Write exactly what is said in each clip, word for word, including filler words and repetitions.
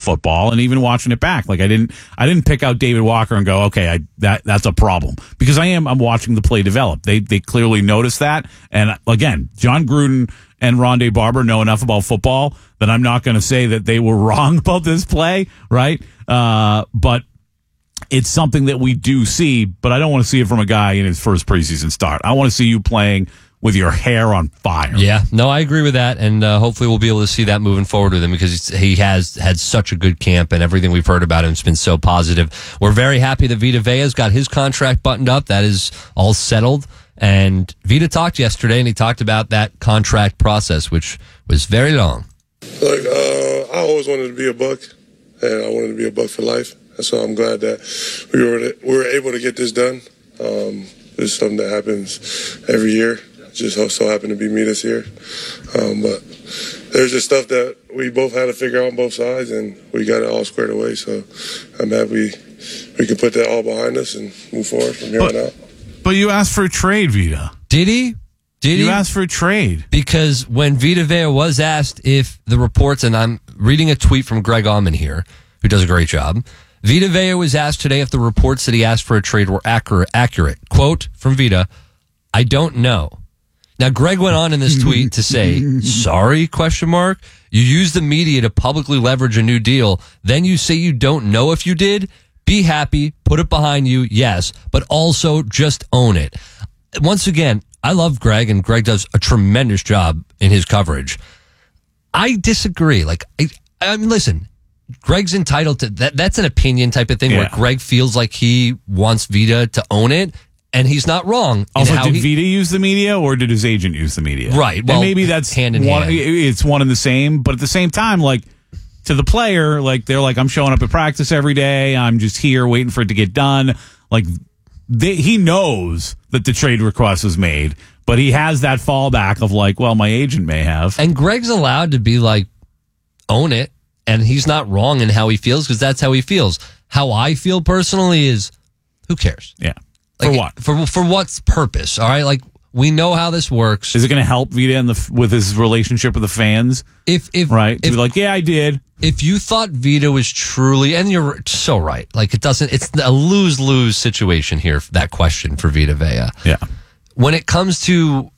football and even watching it back. Like I didn't, I didn't pick out David Walker and go, okay, I, that, that's a problem because I am, I'm watching the play develop. They, they clearly noticed that. And again, John Gruden and Rondé Barber know enough about football that I'm not going to say that they were wrong about this play, right? Uh, but it's something that we do see, but I don't want to see it from a guy in his first preseason start. I want to see you playing with your hair on fire. Yeah, no, I agree with that, and uh, hopefully we'll be able to see that moving forward with him because he has had such a good camp, and everything we've heard about him has been so positive. We're very happy that Vita Vea's got his contract buttoned up. That is all settled, and Vita talked yesterday, and he talked about that contract process, which was very long. Look, uh, I always wanted to be a Buck, and I wanted to be a Buck for life, and so I'm glad that we were, we were able to get this done. Um, this is something that happens every year. Just so happened to be me this year. Um, but there's just stuff that we both had to figure out on both sides, and we got it all squared away. So I'm happy we can put that all behind us and move forward from here but, on out. But you asked for a trade, Vita. Did he? Did you he? asked for a trade? Because when Vita Vea was asked if the reports, and I'm reading a tweet from Greg Auman here, who does a great job. Vita Vea was asked today if the reports that he asked for a trade were accurate. accurate. Quote from Vita, I don't know. Now, Greg went on in this tweet to say, sorry, question mark. You use the media to publicly leverage a new deal. Then you say you don't know if you did. Be happy. Put it behind you. Yes. But also just own it. Once again, I love Greg, and Greg does a tremendous job in his coverage. I disagree. Like, I, I mean, listen, Greg's entitled to that. That's an opinion type of thing yeah. where Greg feels like he wants Vita to own it. And he's not wrong. Also, how did he, Vita use the media or did his agent use the media? Right. Well, and maybe that's hand in one, hand. It's one and the same, but at the same time, like to the player, like they're like, I'm showing up at practice every day. I'm just here waiting for it to get done. Like they, he knows that the trade request was made, but he has that fallback of like, well, my agent may have. And Greg's allowed to be like, own it. And he's not wrong in how he feels because that's how he feels. How I feel personally is, who cares? Yeah. Like, for what? For for what purpose? All right, like we know how this works. Is it going to help Vita in the with his relationship with the fans? If if right, to if, be like, yeah, I did. If you thought Vita was truly, and you're so right, like it doesn't. It's a lose lose situation here. That question for Vita Vea. Yeah. When it comes to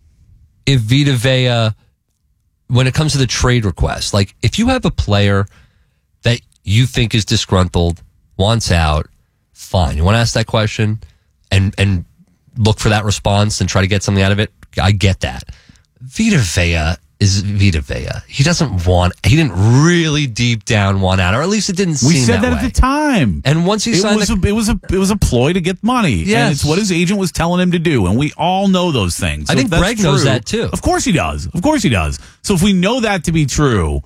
if Vita Vea, when it comes to the trade request, like if you have a player that you think is disgruntled, wants out, fine. You want to ask that question. And and look for that response and try to get something out of it. I get that. Vita Vea is Vita Vea. He doesn't want. He didn't really deep down want out, or at least it didn't seem We said that, that way. at the time. And once he it signed, was the, a, it was a it was a ploy to get money. Yes. And it's what his agent was telling him to do, and we all know those things. So I think if that's Greg true, knows that too. Of course he does. Of course he does. So if we know that to be true,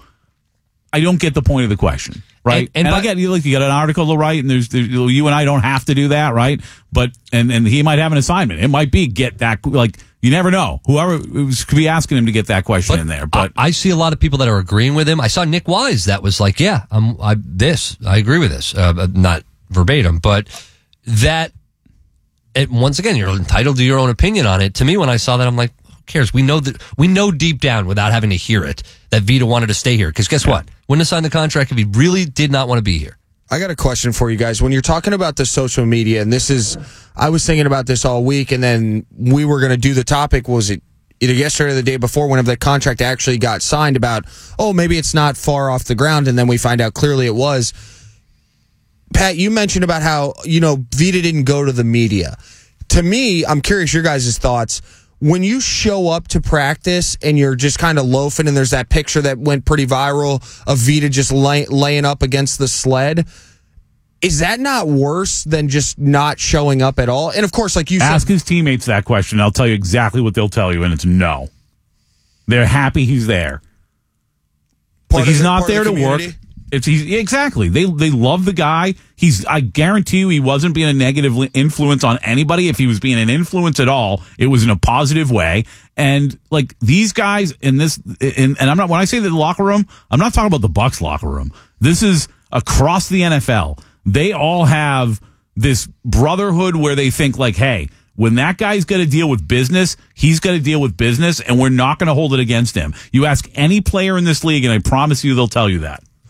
I don't get the point of the question. Right. And, and, and by, I get you like you got an article to write and there's, there's you and I don't have to do that. Right. But and, and he might have an assignment. It might be get that like you never know. Whoever was, could be asking him to get that question but in there. But I, I see a lot of people that are agreeing with him. I saw Nick Wise that was like, yeah, I'm I, this. I agree with this. Uh, not verbatim, but that it, once again, you're entitled to your own opinion on it. To me, when I saw that, I'm like, who cares? We know that we know deep down without having to hear it that Vita wanted to stay here. Because guess what? Wouldn't have signed the contract if he really did not want to be here. I got a question for you guys. When you're talking about the social media, and this is, I was thinking about this all week, and then we were going to do the topic, was it either yesterday or the day before, whenever the contract actually got signed, about, oh, maybe it's not far off the ground, and then we find out clearly it was. Pat, you mentioned about how, you know, Vita didn't go to the media. To me, I'm curious your guys' thoughts. When you show up to practice and you're just kind of loafing, and there's that picture that went pretty viral of Vita just lay, laying up against the sled, is that not worse than just not showing up at all? And of course, like you ask said, his teammates that question. I'll tell you exactly what they'll tell you, and it's no. They're happy he's there. Like he's the, not there the to work. It's he's, exactly. They they love the guy. He's. I guarantee you, he wasn't being a negative influence on anybody. If he was being an influence at all, it was in a positive way. And like these guys in this, in, and I'm not when I say the locker room, I'm not talking about the Bucs locker room. This is across the N F L. They all have this brotherhood where they think like, hey, when that guy's got to deal with business, he's got to deal with business, and we're not going to hold it against him. You ask any player in this league, and I promise you, they'll tell you that.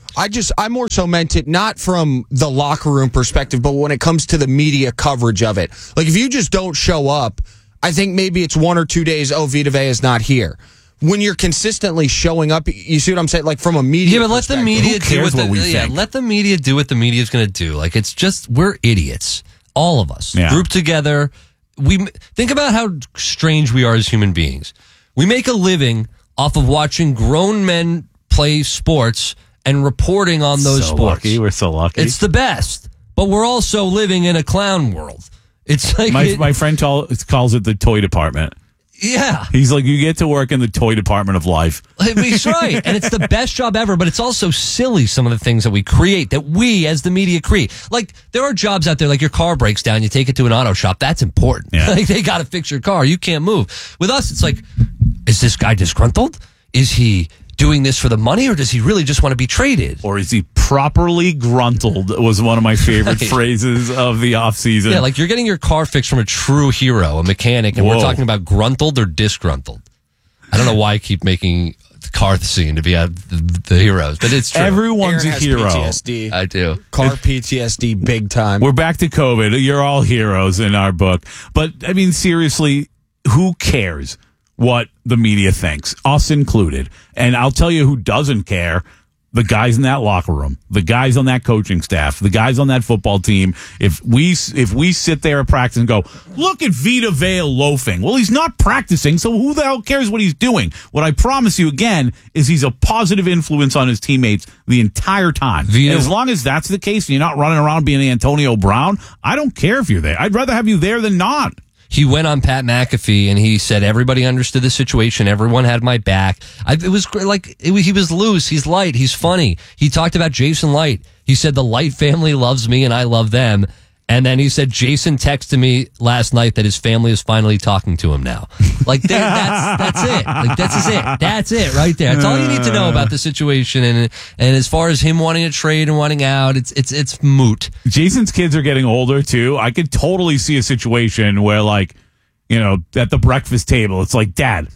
I just, I more so meant it not from the locker room perspective, but when it comes to the media coverage of it. Like, if you just don't show up, I think maybe it's one or two days, oh, Vita Vea is not here. When you're consistently showing up, you see what I'm saying? Like, from a media Yeah, but let the media do what, what the, we yeah, think? let the media do what the media's going to do. Like, it's just, we're idiots. All of us. Yeah. Grouped together. We think about how strange we are as human beings. We make a living off of watching grown men play sports and reporting on those so sports. Lucky. We're so lucky. It's the best. But we're also living in a clown world. It's like my it- my friend tall, calls it the toy department. yeah. He's like, you get to work in the toy department of life. He's right. And it's the best job ever, but it's also silly, some of the things that we create, that we as the media create. Like, there are jobs out there, like your car breaks down, you take it to an auto shop. That's important. Yeah. Like, they got to fix your car. You can't move. With us, it's like, is this guy disgruntled? Is he doing this for the money, or does he really just want to be traded? Or is he properly gruntled was one of my favorite Right. phrases of the offseason. Yeah, like you're getting your car fixed from a true hero, a mechanic, and Whoa. we're talking about gruntled or disgruntled. I don't know why I keep making the car scene to be uh, the, the heroes, but it's true. Everyone's Aaron a has hero. P T S D. I do. Car P T S D big time. We're back to COVID. You're all heroes in our book. But, I mean, seriously, who cares what the media thinks, us included? And I'll tell you who doesn't care. The guys in that locker room, the guys on that coaching staff, the guys on that football team. If we if we sit there at practice and go, look at Vita Vea loafing. Well, he's not practicing, so who the hell cares what he's doing? What I promise you again is he's a positive influence on his teammates the entire time. Vita- And as long as that's the case and you're not running around being Antonio Brown, I don't care if you're there. I'd rather have you there than not. He went on Pat McAfee and he said everybody understood the situation. Everyone had my back. I, it was gr- like it, was- he was loose. He's light. He's funny. He talked about Jason Light. He said the Light family loves me and I love them. And then he said Jason texted me last night that his family is finally talking to him now. Like they, that's that's it. Like that's it. That's it right there. That's all you need to know about the situation. And and as far as him wanting to trade and wanting out, it's it's it's moot. Jason's kids are getting older too. I could totally see a situation where, like, you know, at the breakfast table, it's like, Dad,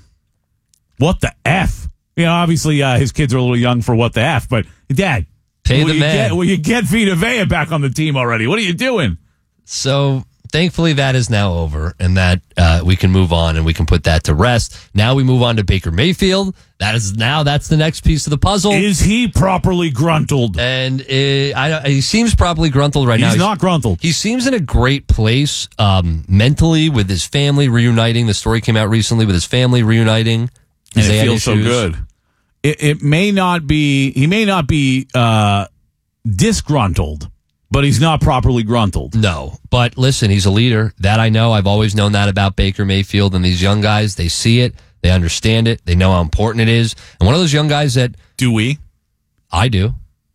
what the F? You know, obviously uh, his kids are a little young for what the F, but Dad, Pay will the you man. Get, will you get Vita Vea back on the team already? What are you doing? So thankfully that is now over and that uh, we can move on and we can put that to rest. Now we move on to Baker Mayfield. That is now that's the next piece of the puzzle. Is he properly gruntled? and uh, I, he seems properly gruntled right now. He's not gruntled. He seems in a great place um, mentally with his family reuniting. The story came out recently with his family reuniting. And They it had feels so issues. good. It, it may not be, he may not be uh, disgruntled, but he's not properly gruntled. No, but listen, he's a leader. That I know. I've always known that about Baker Mayfield and these young guys. They see it. They understand it. They know how important it is. And one of those young guys that Do we? I do.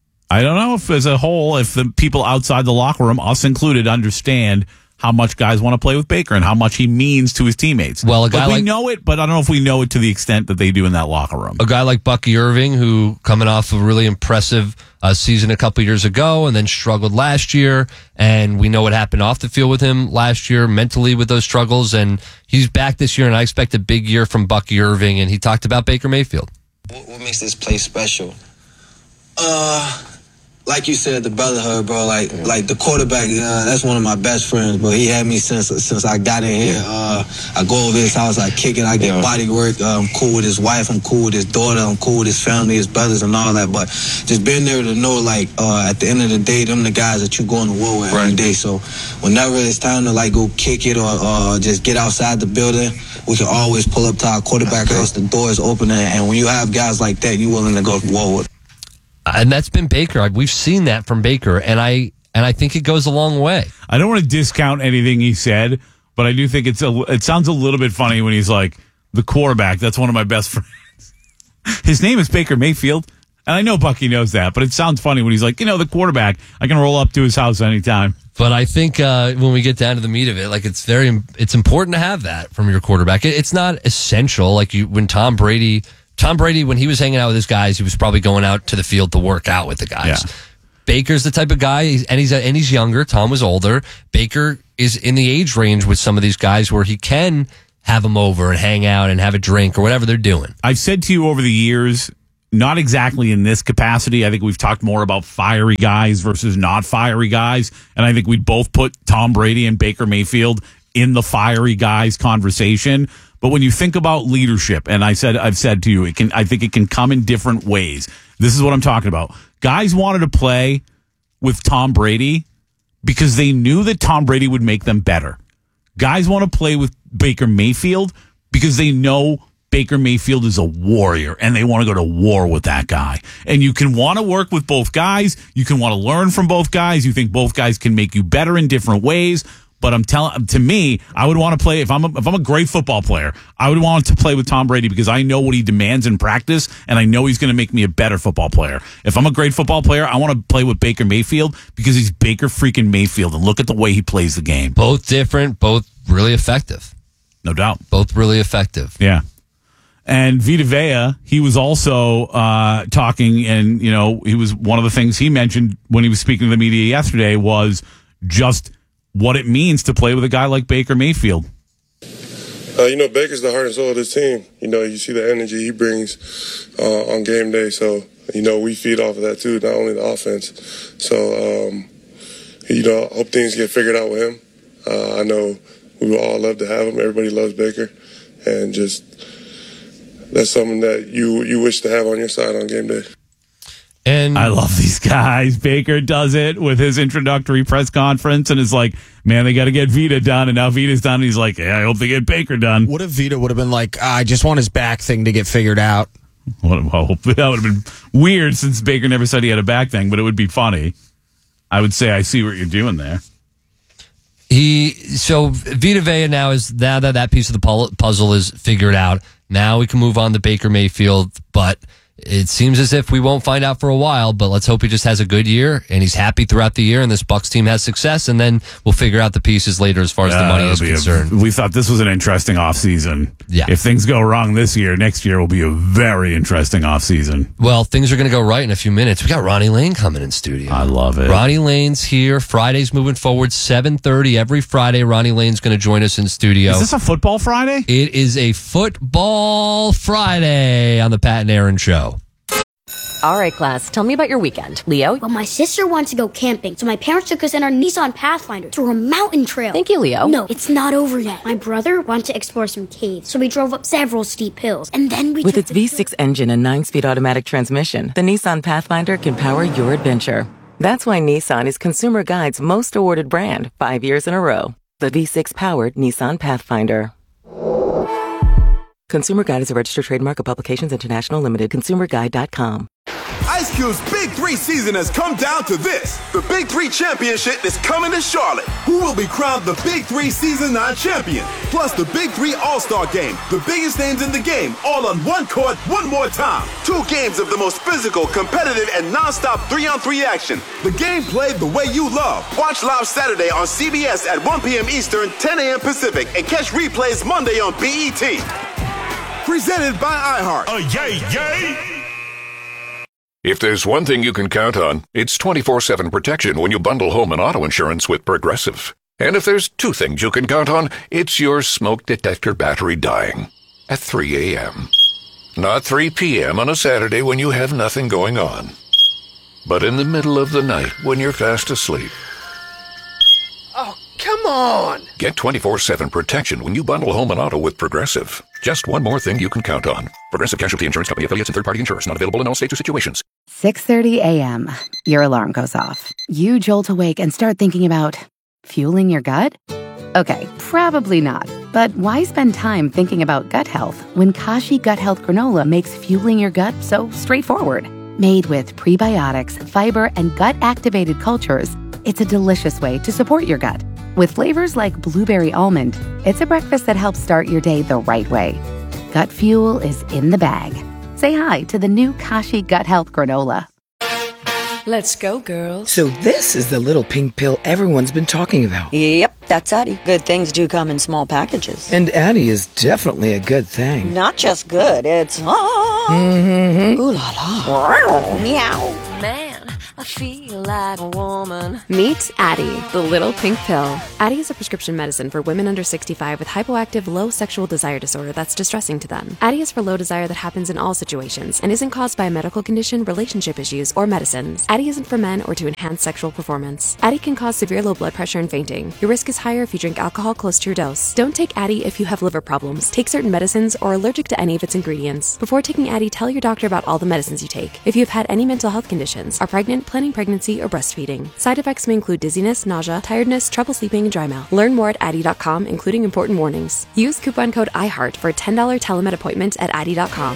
I don't know if as a whole, if the people outside the locker room, us included, understand how much guys want to play with Baker and how much he means to his teammates. Well, a guy Like, we like- know it, but I don't know if we know it to the extent that they do in that locker room. A guy like Bucky Irving, who coming off a really impressive uh, season a couple years ago and then struggled last year. And we know what happened off the field with him last year mentally with those struggles. And he's back this year, and I expect a big year from Bucky Irving. And he talked about Baker Mayfield. What, what makes this place special? Uh, like you said, the brotherhood, bro. Like, like the quarterback. Uh, that's one of my best friends, bro. He had me since since I got in here. Uh, I go over his house, I kick it, I get body work. Uh, I'm cool with his wife, I'm cool with his daughter, I'm cool with his family, his brothers, and all that. But just being there to know, like, uh, at the end of the day, them the guys that you going to war with every day. So whenever it's time to like go kick it or uh, just get outside the building, we can always pull up to our quarterback house. The door is open, and when you have guys like that, you willing to go to war with. And that's been Baker. We've seen that from Baker. And I and I think it goes a long way. I don't want to discount anything he said, but I do think it's a, it sounds a little bit funny when he's like, the quarterback, that's one of my best friends. His name is Baker Mayfield. And I know Bucky knows that, but it sounds funny when he's like, you know, the quarterback, I can roll up to his house anytime. But I think uh, when we get down to the meat of it, like it's very, it's important to have that from your quarterback. It, it's not essential. Like you, when Tom Brady, Tom Brady, when he was hanging out with his guys, he was probably going out to the field to work out with the guys. Yeah. Baker's the type of guy, and he's and he's younger. Tom was older. Baker is in the age range with some of these guys where he can have them over and hang out and have a drink or whatever they're doing. I've said to you over the years, not exactly in this capacity. I think we've talked more about fiery guys versus not fiery guys. And I think we'd both put Tom Brady and Baker Mayfield in the fiery guys conversation. But when you think about leadership, and I said, I've said to you, it can, I think it can come in different ways. This is what I'm talking about. Guys wanted to play with Tom Brady because they knew that Tom Brady would make them better. Guys want to play with Baker Mayfield because they know Baker Mayfield is a warrior and they want to go to war with that guy. And you can want to work with both guys. You can want to learn from both guys. You think both guys can make you better in different ways. But I'm telling, to me, I would want to play, if I'm a, if I'm a great football player, I would want to play with Tom Brady because I know what he demands in practice and I know he's going to make me a better football player. If I'm a great football player, I want to play with Baker Mayfield because he's Baker freaking Mayfield and look at the way he plays the game. Both different, both really effective. No doubt. Both really effective. Yeah. And Vita Vea, he was also uh, talking, and, you know, he was one of the things he mentioned when he was speaking to the media yesterday was just what it means to play with a guy like Baker Mayfield. Uh, you know, Baker's the heart and soul of this team. You know, you see the energy he brings uh, on game day. So, you know, we feed off of that too, not only the offense. So, um, you know, I hope things get figured out with him. Uh, I know we would all love to have him. Everybody loves Baker. And just that's something that you, you wish to have on your side on game day. And I love these guys. Baker does it with his introductory press conference and is like, man, they got to get Vita done. And now Vita's done. And he's like, yeah, I hope they get Baker done. What if Vita would have been like, I just want his back thing to get figured out? Well, that would have been weird since Baker never said he had a back thing, but it would be funny. I would say, I see what you're doing there. He, so Vita Vea now is, now that that piece of the puzzle is figured out, now we can move on to Baker Mayfield, but it seems as if we won't find out for a while, but let's hope he just has a good year and he's happy throughout the year and this Bucs team has success, and then we'll figure out the pieces later as far as uh, the money is concerned. A, we thought this was an interesting offseason. Yeah. If things go wrong this year, next year will be a very interesting offseason. Well, things are going to go right in a few minutes. We got Ronnie Lane coming in studio. I love it. Ronnie Lane's here. Friday's moving forward, seven thirty every Friday. Ronnie Lane's going to join us in studio. Is this a football Friday? It is a football Friday on the Pat and Aaron Show. All right, class, tell me about your weekend. Leo? Well, my sister wanted to go camping, so my parents took us in our Nissan Pathfinder through a mountain trail. Thank you, Leo. No, it's not over yet. My brother wanted to explore some caves, so we drove up several steep hills, and then we With took its V six engine and nine-speed automatic transmission, the Nissan Pathfinder can power your adventure. That's why Nissan is Consumer Guide's most awarded brand, five years in a row. The V six-powered Nissan Pathfinder. Consumer Guide is a registered trademark of Publications International Limited. consumer guide dot com. Ice Cube's Big Three season has come down to this. The Big Three Championship is coming to Charlotte. Who will be crowned the Big Three Season nine champion? Plus the Big Three All-Star Game. The biggest names in the game, all on one court, one more time. Two games of the most physical, competitive, and non-stop three-on-three action. The game played the way you love. Watch live Saturday on C B S at one p.m. Eastern, ten a.m. Pacific, and catch replays Monday on B E T. Presented by iHeart. Oh, yay, yay! If there's one thing you can count on, it's twenty-four seven protection when you bundle home and auto insurance with Progressive. And if there's two things you can count on, it's your smoke detector battery dying at three a.m. Not three p.m. on a Saturday when you have nothing going on, but in the middle of the night when you're fast asleep. Oh, come on! Get twenty-four seven protection when you bundle home and auto with Progressive. Just one more thing you can count on. Progressive Casualty Insurance Company affiliates and third-party insurers. Not available in all states or situations. six thirty a.m. Your alarm goes off. You jolt awake and start thinking about fueling your gut? Okay, probably not. But why spend time thinking about gut health when Kashi Gut Health Granola makes fueling your gut so straightforward? Made with prebiotics, fiber, and gut-activated cultures, it's a delicious way to support your gut. With flavors like blueberry almond, it's a breakfast that helps start your day the right way. Gut fuel is in the bag. Say hi to the new Kashi Gut Health Granola. Let's go, girls. So this is the little pink pill everyone's been talking about. Yep, that's Addie. Good things do come in small packages. And Addie is definitely a good thing. Not just good, it's... Ah, mm-hmm. ooh la la. Meow. Man, I feel like a woman. Meet Addie, the little pink pill. Addie is a prescription medicine for women under sixty-five with hypoactive low sexual desire disorder that's distressing to them. Addie is for low desire that happens in all situations and isn't caused by a medical condition, relationship issues, or medicines. Addie isn't for men or to enhance sexual performance. Addie can cause severe low blood pressure and fainting. Your risk is higher if you drink alcohol close to your dose. Don't take Addie if you have liver problems, take certain medicines, or are allergic to any of its ingredients. Before taking Addie, tell your doctor about all the medicines you take. If you have had any mental health conditions, are pregnant, planning pregnancy, or breastfeeding. Side effects may include dizziness, nausea, tiredness, trouble sleeping, and dry mouth. Learn more at Addie dot com, including important warnings. Use coupon code IHEART for a ten dollars telemed appointment at Addie dot com.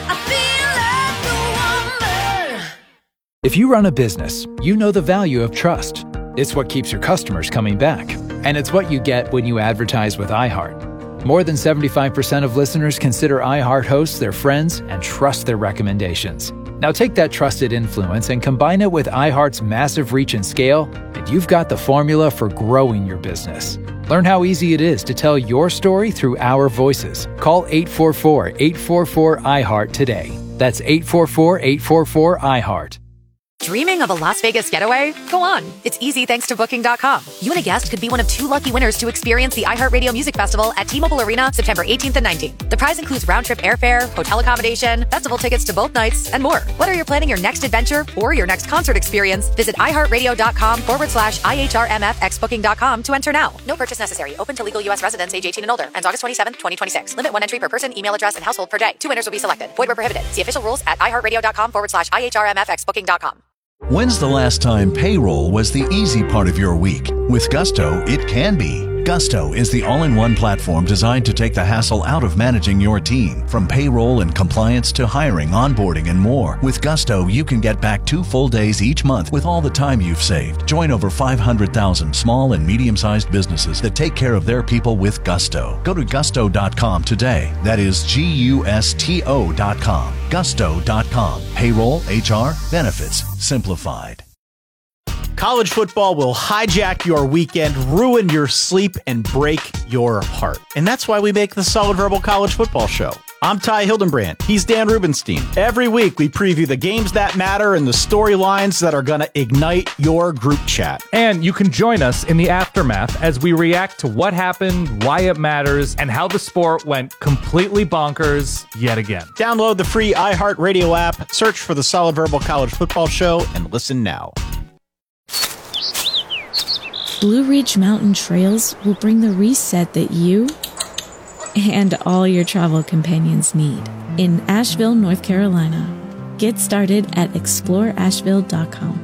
If you run a business, you know the value of trust. It's what keeps your customers coming back. And it's what you get when you advertise with iHeart. More than seventy-five percent of listeners consider iHeart hosts their friends and trust their recommendations. Now take that trusted influence and combine it with iHeart's massive reach and scale, and you've got the formula for growing your business. Learn how easy it is to tell your story through our voices. Call eight four four, eight four four, iHeart today. That's eight four four, eight four four, iHeart. Dreaming of a Las Vegas getaway? Go on. It's easy thanks to Booking dot com. You and a guest could be one of two lucky winners to experience the iHeartRadio Music Festival at T-Mobile Arena September eighteenth and nineteenth. The prize includes round-trip airfare, hotel accommodation, festival tickets to both nights, and more. Whether you're planning your next adventure or your next concert experience, visit iHeartRadio.com forward slash IHRMFX Booking dot com to enter now. No purchase necessary. Open to legal U S residents age eighteen and older. Ends August twenty-seventh, twenty twenty-six. Limit one entry per person, email address, and household per day. Two winners will be selected. Void where prohibited. See official rules at iHeartRadio.com forward slash IHRMFX Booking dot com. When's the last time payroll was the easy part of your week? With Gusto, it can be. Gusto is the all-in-one platform designed to take the hassle out of managing your team. From payroll and compliance to hiring, onboarding, and more. With Gusto, you can get back two full days each month with all the time you've saved. Join over five hundred thousand small and medium-sized businesses that take care of their people with Gusto. Go to gusto dot com today. That is G U S T O dot com. gusto dot com. Payroll, H R, benefits, simplified. College football will hijack your weekend, ruin your sleep, and break your heart. And that's why we make the Solid Verbal College Football Show. I'm Ty Hildenbrand. He's Dan Rubenstein. Every week, we preview the games that matter and the storylines that are going to ignite your group chat. And you can join us in the aftermath as we react to what happened, why it matters, and how the sport went completely bonkers yet again. Download the free iHeartRadio app, search for the Solid Verbal College Football Show, and listen now. Blue Ridge Mountain Trails will bring the reset that you and all your travel companions need in Asheville, North Carolina. Get started at explore asheville dot com.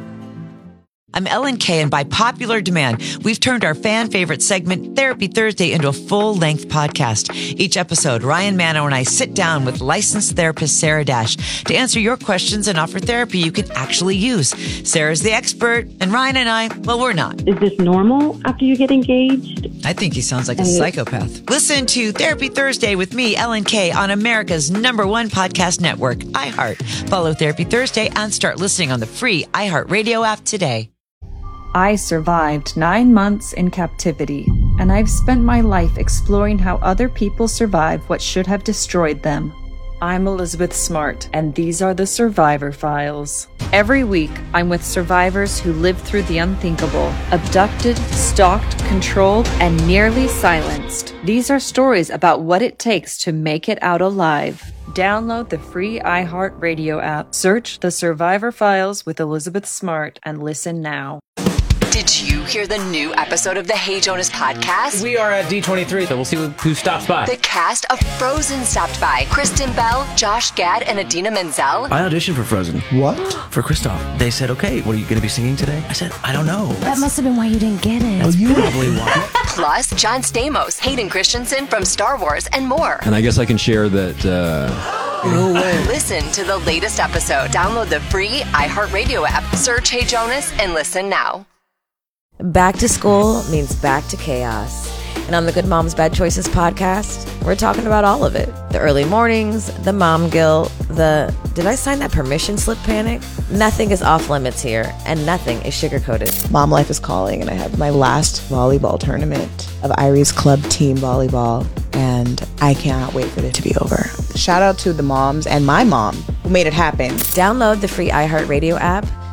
I'm Ellen Kay, and by popular demand, we've turned our fan favorite segment, Therapy Thursday, into a full-length podcast. Each episode, Ryan Mano and I sit down with licensed therapist Sarah Dash to answer your questions and offer therapy you can actually use. Sarah's the expert, and Ryan and I, well, we're not. Is this normal after you get engaged? I think he sounds like a psychopath. Listen to Therapy Thursday with me, Ellen Kay, on America's number one podcast network, iHeart. Follow Therapy Thursday and start listening on the free iHeartRadio app today. I survived nine months in captivity, and I've spent my life exploring how other people survive what should have destroyed them. I'm Elizabeth Smart, and these are the Survivor Files. Every week, I'm with survivors who lived through the unthinkable, abducted, stalked, controlled, and nearly silenced. These are stories about what it takes to make it out alive. Download the free iHeartRadio app, search The Survivor Files with Elizabeth Smart, and listen now. Did you hear the new episode of the Hey Jonas podcast? We are at D twenty-three, so we'll see who stops by. The cast of Frozen stopped by. Kristen Bell, Josh Gad, and Adina Menzel. I auditioned for Frozen. What? For Kristoff. They said, okay, what are you going to be singing today? I said, I don't know. That must have been why you didn't get it. That's oh, probably why. Plus, John Stamos, Hayden Christensen from Star Wars, and more. And I guess I can share that... Uh... No way. Listen to the latest episode. Download the free iHeartRadio app. Search Hey Jonas and listen now. Back to school means back to chaos. And on the Good Moms Bad Choices podcast, we're talking about all of it. The early mornings, the mom guilt, the did I sign that permission slip panic? Nothing is off limits here, and nothing is sugar-coated. Mom life is calling, and I have my last volleyball tournament of Irie's club team volleyball, and I cannot wait for it to be over. Shout out to the moms and my mom who made it happen. Download the free iHeartRadio app,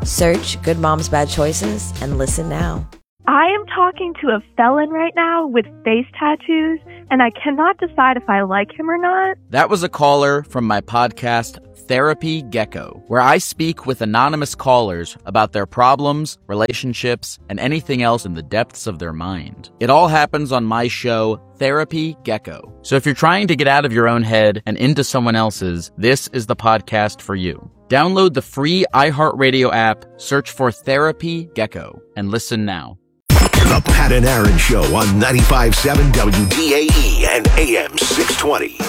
Search Good Moms, Bad Choices and listen now. I am talking to a felon right now with face tattoos, and I cannot decide if I like him or not. That was a caller from my podcast, Therapy Gecko, where I speak with anonymous callers about their problems, relationships, and anything else in the depths of their mind. It all happens on my show, Therapy Gecko. So if you're trying to get out of your own head and into someone else's, this is the podcast for you. Download the free iHeartRadio app, search for Therapy Gecko, and listen now. The Pat and Aaron Show on ninety-five point seven W D A E and A M six twenty.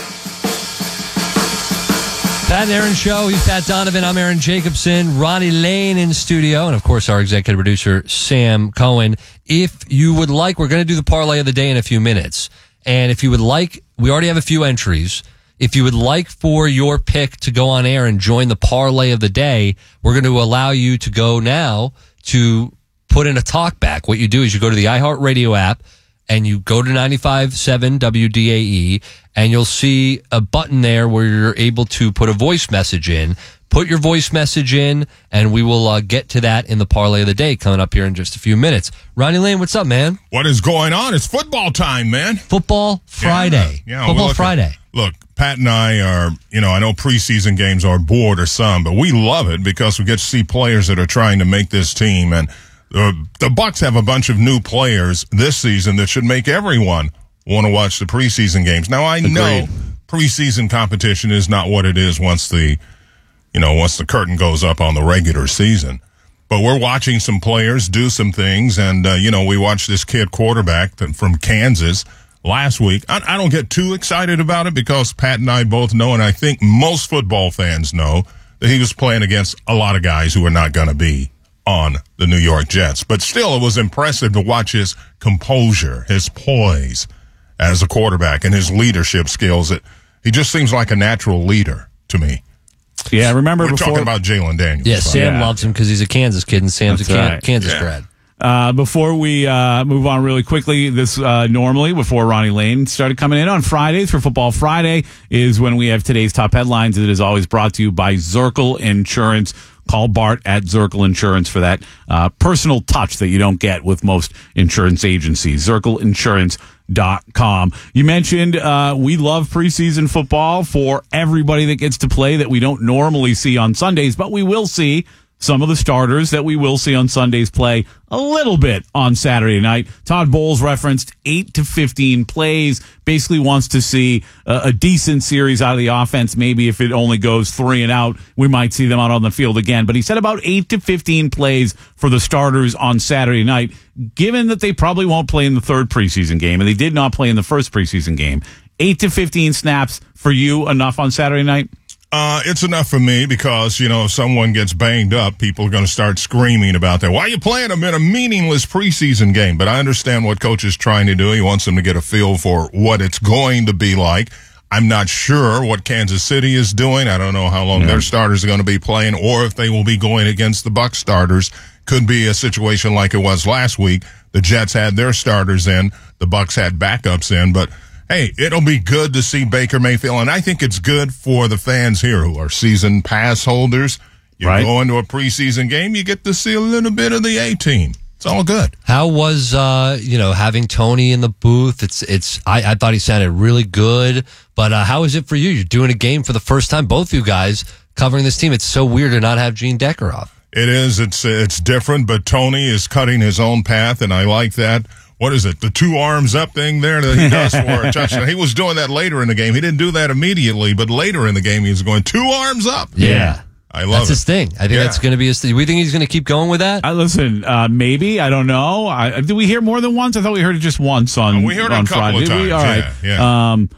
Pat and Aaron Show. He's Pat Donovan. I'm Aaron Jacobson. Ronnie Lane in studio. And, of course, our executive producer, Sam Cohen. If you would like, we're going to do the parlay of the day in a few minutes. And if you would like, we already have a few entries. If you would like for your pick to go on air and join the parlay of the day, we're going to allow you to go now to put in a talkback. What you do is you go to the iHeartRadio app and you go to ninety-five point seven W D A E and you'll see a button there where you're able to put a voice message in. Put your voice message in and we will uh, get to that in the parlay of the day coming up here in just a few minutes. Ronnie Lane, what's up, man? What is going on? It's football time, man. Football Friday. Yeah, yeah football looking, Friday. Look, Pat and I are, you know, I know preseason games are bored or some, but we love it because we get to see players that are trying to make this team. And uh, the Bucs have a bunch of new players this season that should make everyone want to watch the preseason games. Now, I Agreed. know preseason competition is not what it is once the, you know, once the curtain goes up on the regular season. But we're watching some players do some things. And, uh, you know, we watched this kid quarterback from Kansas last week. I, I don't get too excited about it because Pat and I both know, and I think most football fans know, that he was playing against a lot of guys who are not going to be on the New York Jets. But still, it was impressive to watch his composure, his poise as a quarterback, and his leadership skills. It, he just seems like a natural leader to me. Yeah, remember We're before... talking about Jalen Daniels. Yeah, Sam yeah. loves him because he's a Kansas kid, and Sam's That's a Can- right. Kansas yeah. grad. Uh, before we uh, move on really quickly, this uh, normally, before Ronnie Lane started coming in on Fridays for Football Friday, is when we have today's top headlines. It is always brought to you by Zirkle Insurance. Call Bart at Zirkle Insurance for that uh, personal touch that you don't get with most insurance agencies. Zirkle Insurance dot com. You mentioned uh, we love preseason football for everybody that gets to play that we don't normally see on Sundays, but we will see some of the starters that we will see on Sundays play a little bit on Saturday night. Todd Bowles referenced eight to fifteen plays, basically wants to see a, a decent series out of the offense. Maybe if it only goes three and out, we might see them out on the field again. But he said about eight to fifteen plays for the starters on Saturday night, given that they probably won't play in the third preseason game, and they did not play in the first preseason game. eight to fifteen snaps for you enough on Saturday night? Uh, it's enough for me because, you know, if someone gets banged up, people are going to start screaming about that. Why are you playing them in a meaningless preseason game? But I understand what Coach is trying to do. He wants them to get a feel for what it's going to be like. I'm not sure what Kansas City is doing. I don't know how long yeah. their starters are going to be playing or if they will be going against the Bucs starters. Could be a situation like it was last week. The Jets had their starters in. The Bucs had backups in, but hey, it'll be good to see Baker Mayfield, and I think it's good for the fans here who are season pass holders. You right. go into a preseason game, you get to see a little bit of the A-team. It's all good. How was, uh, you know, having Tony in the booth? It's, it's. I, I thought he sounded really good, but uh, how is it for you? You're doing a game for the first time, both you guys covering this team. It's so weird to not have Gene Decker off. It is. It's, it's different, but Tony is cutting his own path, and I like that. What is it? The two arms up thing there that he does for a touchdown. He was doing that later in the game. He didn't do that immediately, but later in the game, he was going two arms up. Yeah. I love that's it. his thing. I think yeah. that's going to be his thing. We think he's going to keep going with that? Uh, listen, uh, maybe. I don't know. I, did we hear more than once? I thought we heard it just once on, oh, we heard on it a couple Friday. of times. We? All right. Yeah, yeah. Um,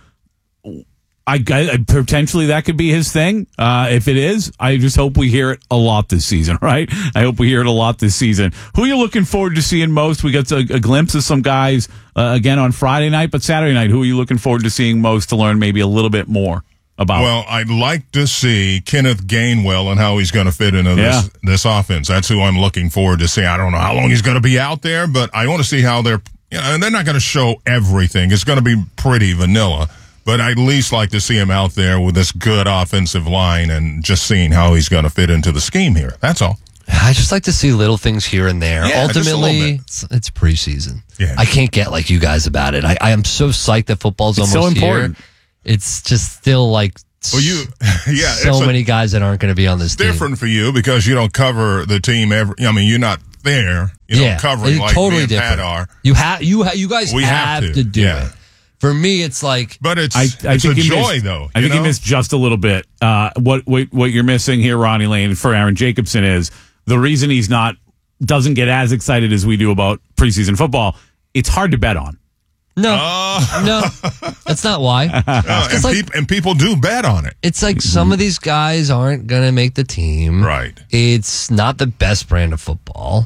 I, I potentially that could be his thing. Uh, if it is, I just hope we hear it a lot this season, right? I hope we hear it a lot this season. Who are you looking forward to seeing most? We got a, a glimpse of some guys uh, again on Friday night, but Saturday night, who are you looking forward to seeing most to learn maybe a little bit more about? Well, I'd like to see Kenneth Gainwell and how he's going to fit into yeah. this, this offense. That's who I'm looking forward to see. I don't know how long he's going to be out there, but I want to see how they're, you know, and they're not going to show everything. It's going to be pretty vanilla. But I'd at least like to see him out there with this good offensive line and just seeing how he's going to fit into the scheme here. That's all. I just like to see little things here and there. Yeah, just a little Ultimately, bit. it's, it's preseason. Yeah. I can't get like you guys about it. I, I am so psyched that football's It's almost so important. here. It's just still like Well, you, yeah, so it's a- many guys that aren't going to be on this team. different for you because you don't cover the team every. I mean, you're not there. You Yeah, don't cover it it's like totally me and Pat different. are. You have you ha- you guys We have, have to, to, do yeah. it. For me, it's like, But it's I, I it's think a you joy missed, though. I you think you know? missed just a little bit. Uh, what, what what you're missing here, Ronnie Lane, for Aaron Jacobson is the reason he's not doesn't get as excited as we do about preseason football. It's hard to bet on. no, Uh, no, that's not why. uh, and, like- peop- and people do bet on it. It's like some of these guys aren't going to make the team. Right. It's not the best brand of football.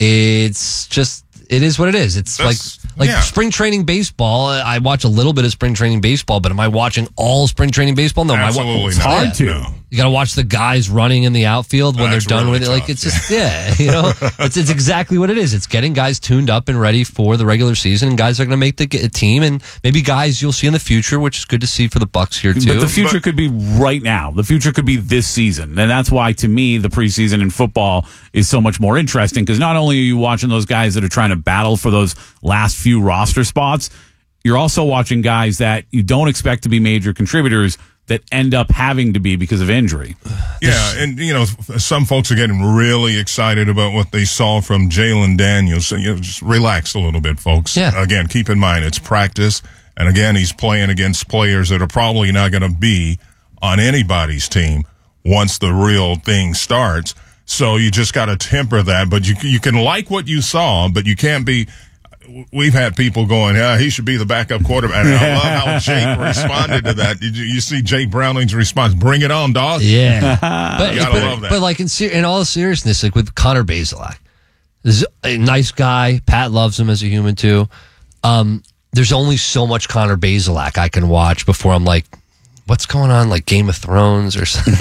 It's just, it is what it is. It's That's- like like yeah. spring training baseball. I watch a little bit of spring training baseball, but am I watching all spring training baseball? No, am I wa- Absolutely it's not. hard to. No. You got to watch the guys running in the outfield when That's they're done really with it. Like tough, it's just yeah, you know, it's it's exactly what it is. It's getting guys tuned up and ready for the regular season, and guys are going to make the g- team, and maybe guys you'll see in the future, which is good to see for the Bucks here too. But the future could be right now. The future could be this season. And that's why, to me, the preseason in football is so much more interesting because not only are you watching those guys that are trying to battle for those last few roster spots, you're also watching guys that you don't expect to be major contributors that end up having to be because of injury. Yeah, and you know, some folks are getting really excited about what they saw from Jalen Daniels. So, you know, just relax a little bit, folks. Yeah. Again, keep in mind it's practice, and again, he's playing against players that are probably not going to be on anybody's team once the real thing starts. So you just got to temper that. But you you can like what you saw, but you can't be. We've had people going, yeah, he should be the backup quarterback. And I love how Jake responded to that. Did you, you see Jake Browning's response? Bring it on, dog. Yeah, but, You gotta but, love that. but like in, ser- in all seriousness, like with Connor Bazelak, this is a nice guy. Pat loves him as a human too. Um, there's only so much Connor Bazelak I can watch before I'm like, what's going on? Like Game of Thrones or something.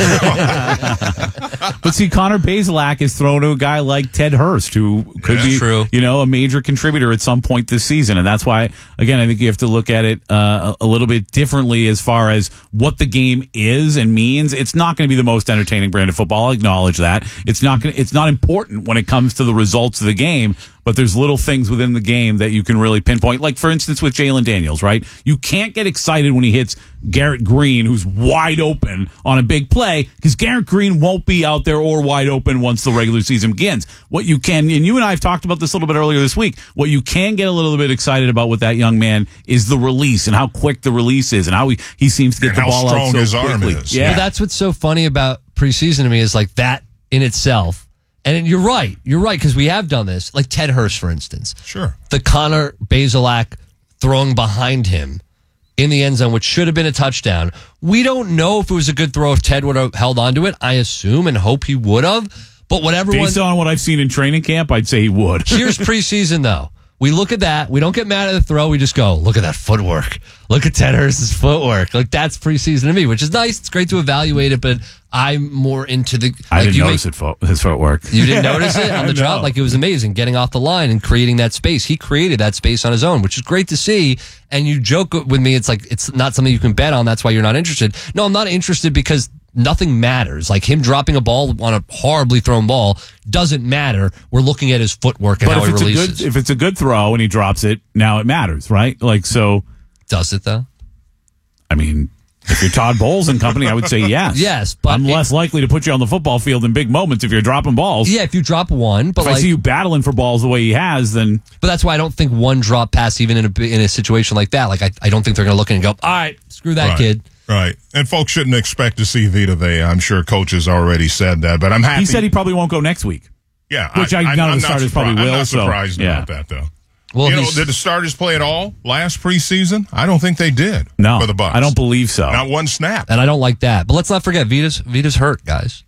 But see, Connor Bazelak is thrown to a guy like Ted Hurst, who could Yeah, be, true. you know, a major contributor at some point this season. And that's why, again, I think you have to look at it uh, a a little bit differently as far as what the game is and means. It's not going to be the most entertaining brand of football. I'll acknowledge that. It's not going. It's not important when it comes to the results of the game. But there's little things within the game that you can really pinpoint. Like, for instance, with Jalen Daniels, right? You can't get excited when he hits Garrett Green, who's wide open on a big play, because Garrett Green won't be out there or wide open once the regular season begins. What you can, and you and I have talked about this a little bit earlier this week, what you can get a little bit excited about with that young man is the release and how quick the release is and how he, he seems to get And the how ball strong out so his arm quickly. is. Yeah. But that's what's so funny about preseason to me is like that in itself. And you're right. You're right, because we have done this. Like Ted Hurst, for instance. Sure. The Connor Bazelak throwing behind him in the end zone, which should have been a touchdown. We don't know if it was a good throw if Ted would have held onto it. I assume and hope he would have. But what everyone... Based on what I've seen in training camp, I'd say he would. Here's preseason, though. We look at that. We don't get mad at the throw. We just go, look at that footwork. Look at Ted Hurst's footwork. Like, that's preseason to me, which is nice. It's great to evaluate it, but I'm more into the... I like, didn't you notice make- it fo- his footwork. You didn't notice it on the No. drop? Like, it was amazing getting off the line and creating that space. He created that space on his own, which is great to see. And you joke with me, it's like, it's not something you can bet on. That's why you're not interested. No, I'm not interested because nothing matters. Like, him dropping a ball on a horribly thrown ball doesn't matter. We're looking at his footwork and But how if he it's releases. a good, if it's a good throw and he drops it, now it matters, right? Like, so. Does it though? I mean, if you're Todd Bowles and company, I would say yes. Yes, but I'm it- less likely to put you on the football field in big moments if you're dropping balls. Yeah, if you drop one, but if I like, see you battling for balls the way he has, then but that's why I don't think one drop pass, even in a in a situation like that, like I, I don't think they're going to look in and go, all right, screw that Right. kid. Right. And folks shouldn't expect to see Vita Vea. I'm sure coaches already said that, but I'm happy. he said he probably won't go next week. yeah, which I- none of the I'm not starters surprised- probably will, I'm not so, surprised yeah. about that, though. Well, you know, he's- did the starters play at all last preseason? I don't think they did. No, for the Bucs. I don't believe so. Not one snap. And I don't like that. But let's not forget, Vita's Vita's hurt, guys.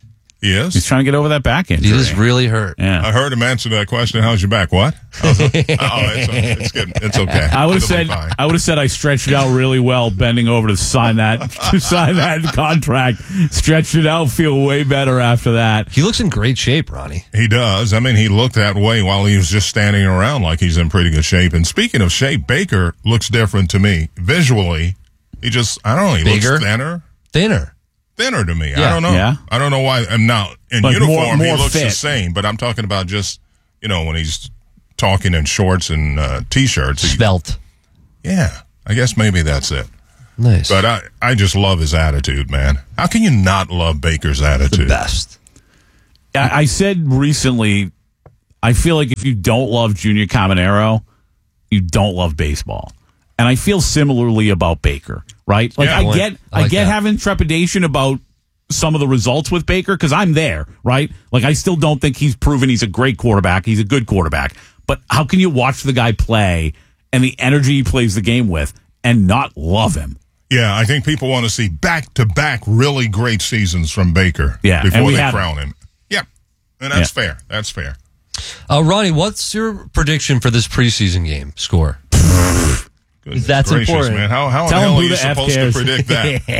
He is. He's trying to get over that back injury. Vita's really hurt. Yeah. I heard him answer that question. How's your back? What? How's it? oh, it's, it's good. It's okay. I would have It'll be said fine. I would have said I stretched it out really well, bending over to sign that to sign that contract. Stretched it out, feel way better after that. He looks in great shape, Ronnie. He does. I mean, he looked that way while he was just standing around like he's in pretty good shape. And speaking of shape, Baker looks different to me. Visually, he just, I don't know, he Bigger? looks thinner. Thinner. thinner to me. I Yeah. don't know. Yeah. I don't know why. I'm now in Like more- uniform. more he looks the fit. same, but I'm talking about just you know when he's talking in shorts and uh, t-shirts. He, Svelte. yeah, I guess maybe that's it. Nice. But I, I just love his attitude, man. How can you not love Baker's attitude? The best. I, I said recently, I feel like if you don't love Junior Caminero, you don't love baseball. And I feel similarly about Baker, right? Like Yeah, I well, get, I I, like get that. having trepidation about some of the results with Baker because I'm there, right? Like I still don't think he's proven he's a great quarterback. He's a good quarterback. But how can you watch the guy play and the energy he plays the game with and not love him? Yeah, I think people want to see back-to-back really great seasons from Baker Yeah, and before we they haven't. crown him. Yeah, and that's Yeah. fair. That's fair. Uh, Ronnie, what's your prediction for this preseason game score? Goodness That's gracious, important. man. How, how in Tell the him hell who are you the F supposed cares. to predict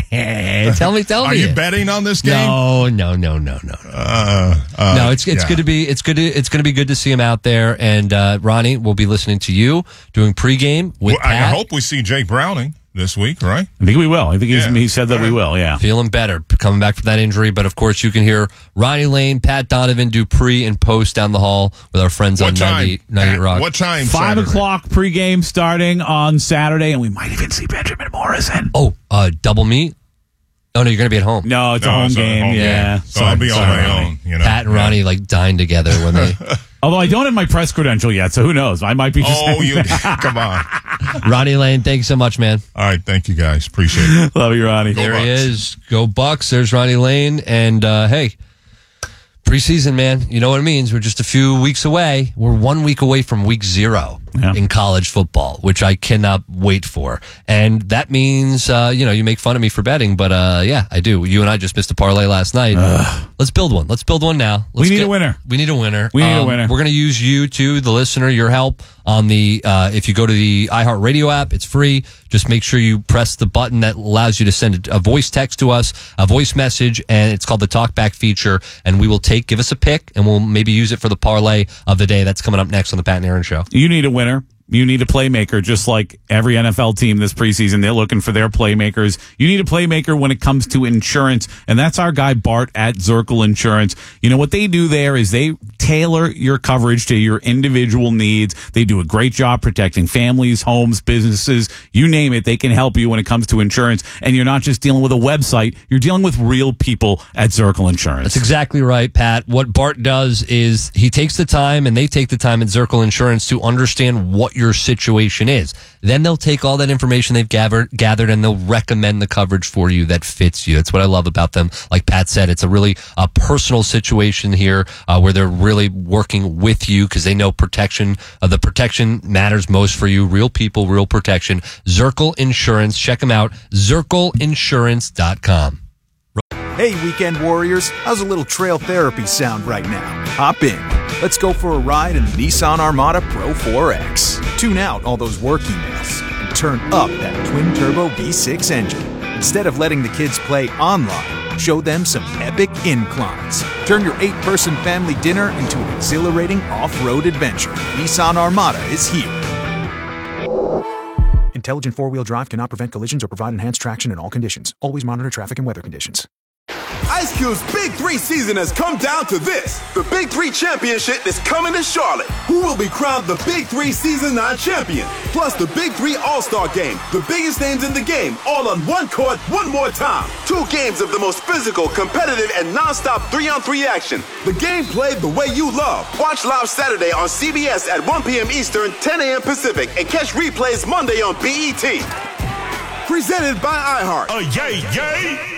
that? tell me, tell Are me. you it. betting on this game? No, no, no, no, no, no. Uh, uh, no, it's it's yeah. good to be it's good to it's going to be good to see him out there. And uh, Ronnie, we'll be listening to you doing pregame with Well, I Pat. hope we see Jake Browning this week, right? I think we will. I think he's, Yeah. he said that we will, yeah. Feeling better, coming back from that injury. But of course, you can hear Ronnie Lane, Pat Donovan do pre and post down the hall with our friends What on time? ninety, ninety Rock. What time? Five Saturday? o'clock pregame starting on Saturday, and we might even see Benjamin Morrison. Oh, uh, double meet? Oh, no, you're going to be at home. No, it's No, a home it's a game. home yeah. game. So I'll be on Sorry, my Ronnie. own. You know? Pat and Yeah. Ronnie like dine together when they. Although I don't have my press credential yet, so who knows? I might be just. Oh, you come on! Ronnie Lane, thanks so much, man. All right, thank you guys. Appreciate it. Love you, Ronnie. Go There he Bucks. is. Go Bucks. There's Ronnie Lane. And uh, hey, preseason, man, you know what it means. We're just a few weeks away. We're one week away from week zero Yeah. in college football, which I cannot wait for. And that means, uh, you know, you make fun of me for betting, but uh, yeah, I do. You and I just missed a parlay last night. Let's build one. Let's build one now. Let's We need get- a winner. We need a winner. We need a Um, winner. We're going to use you too, the listener, your help on the, uh, if you go to the iHeartRadio app, it's free. Just make sure you press the button that allows you to send a voice text to us, a voice message, and it's called the Talkback feature. And we will take, give us a pick, and we'll maybe use it for the parlay of the day. That's coming up next on the Pat and Aaron Show. You need a winner. You need a playmaker, just like every N F L team this preseason. They're looking for their playmakers. You need a playmaker when it comes to insurance, and that's our guy Bart at Zirkle Insurance. You know what they do there is they tailor your coverage to your individual needs. They do a great job protecting families, homes, businesses, you name it. They can help you when it comes to insurance, and you're not just dealing with a website. You're dealing with real people at Zirkle Insurance. That's exactly right, Pat. What Bart does is he takes the time, and they take the time at Zirkle Insurance to understand what your situation is. Then they'll take all that information they've gathered, gathered and they'll recommend the coverage for you that fits you. That's what I love about them. Like Pat said, it's a really uh, personal situation here uh, where they're really working with you because they know protection. Uh, the protection matters most for you. Real people, real protection. Zirkle Insurance. Check them out. Zirkle Insurance dot com. Hey, weekend warriors, how's a little trail therapy sound right now? Hop in. Let's go for a ride in the Nissan Armada Pro four X. Tune out all those work emails and turn up that twin-turbo V six engine. Instead of letting the kids play online, show them some epic inclines. Turn your eight-person family dinner into an exhilarating off-road adventure. Nissan Armada is here. Intelligent four-wheel drive cannot prevent collisions or provide enhanced traction in all conditions. Always monitor traffic and weather conditions. Ice Cube's Big Three season has come down to this. The Big Three Championship is coming to Charlotte. Who will be crowned the Big Three Season nine champion? Plus the Big Three All-Star Game. The biggest names in the game, all on one court, one more time. Two games of the most physical, competitive, and non-stop three-on-three action. The game played the way you love. Watch live Saturday on C B S at one p.m. Eastern, ten a.m. Pacific, and catch replays Monday on B E T. Presented by iHeart. Oh, yay, yay!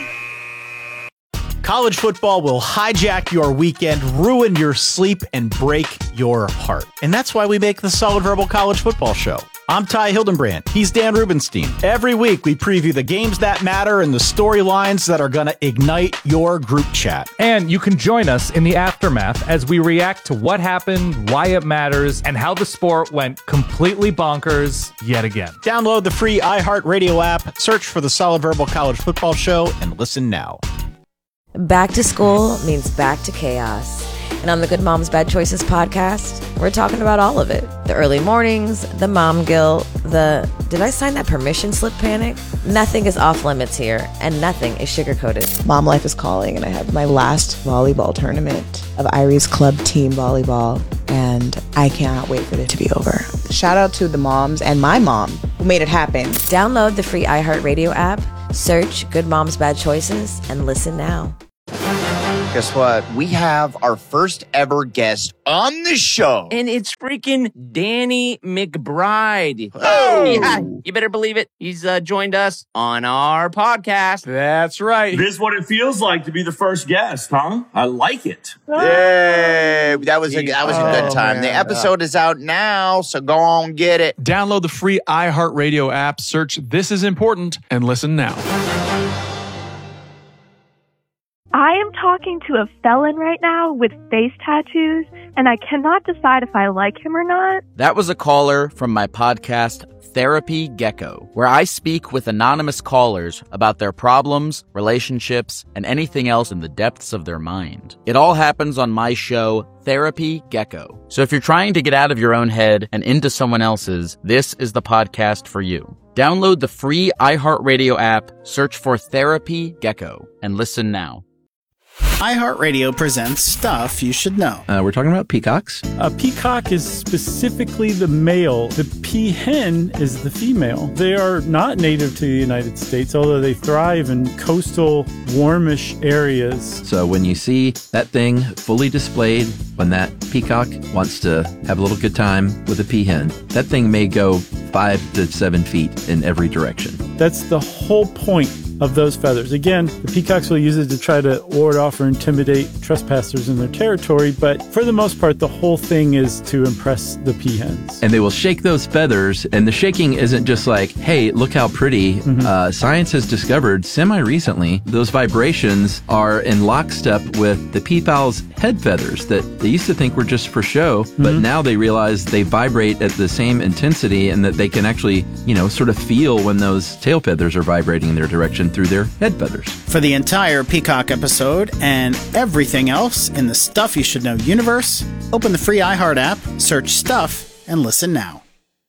College football will hijack your weekend, ruin your sleep, and break your heart. And that's why we make the Solid Verbal College Football Show. I'm Ty Hildenbrand. He's Dan Rubenstein. Every week, we preview the games that matter and the storylines that are going to ignite your group chat. And you can join us in the aftermath as we react to what happened, why it matters, and how the sport went completely bonkers yet again. Download the free iHeartRadio app, search for the Solid Verbal College Football Show, and listen now. Back to school means back to chaos. And on the Good Moms Bad Choices podcast, we're talking about all of it. The early mornings, the mom guilt, the did I sign that permission slip panic? Nothing is off limits here, and nothing is sugar-coated. Mom life is calling, and I have my last volleyball tournament of Iris Club Team Volleyball, and I cannot wait for it to be over. Shout out to the moms and my mom who made it happen. Download the free iHeartRadio app, search Good Moms Bad Choices, and listen now. Guess what? We have our first ever guest on the show. And it's freaking Danny McBride. Oh. Yeah, you better believe it. He's uh, joined us on our podcast. That's right. This is what it feels like to be the first guest, huh? I like it. Yay. That was a, that was a good Oh, time. man. The episode is out now, so go on, get it. Download the free iHeartRadio app, search This Is Important, and listen now. I am talking to a felon right now with face tattoos, and I cannot decide if I like him or not. That was a caller from my podcast, Therapy Gecko, where I speak with anonymous callers about their problems, relationships, and anything else in the depths of their mind. It all happens on my show, Therapy Gecko. So if you're trying to get out of your own head and into someone else's, this is the podcast for you. Download the free iHeartRadio app, search for Therapy Gecko, and listen now. iHeartRadio presents Stuff You Should Know. Uh, we're talking about peacocks. A peacock is specifically the male. The peahen is the female. They are not native to the United States, although they thrive in coastal, warmish areas. So when you see that thing fully displayed, when that peacock wants to have a little good time with a peahen, that thing may go five to seven feet in every direction. That's the whole point of those feathers. Again, the peacocks will use it to try to ward off or intimidate trespassers in their territory, but for the most part, the whole thing is to impress the peahens. And they will shake those feathers, and the shaking isn't just like, hey, look how pretty. Mm-hmm. Uh, science has discovered semi-recently those vibrations are in lockstep with the peafowl's head feathers that they used to think were just for show, mm-hmm. but now they realize they vibrate at the same intensity and that they can actually, you know, sort of feel when those tail feathers are vibrating in their direction through their head feathers. For the entire Peacock episode and everything else in the Stuff You Should Know universe, open the free iHeart app, search Stuff, and listen now.